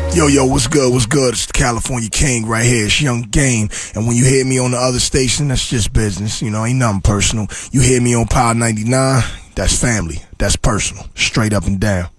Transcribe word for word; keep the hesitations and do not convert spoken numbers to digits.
Yo, yo, what's good, what's good? It's the California King right here. It's Young Game. And when you hear me on the other station, that's just business. You know, ain't nothing personal. You hear me on Power ninety-nine, that's family. That's personal. Straight up and down.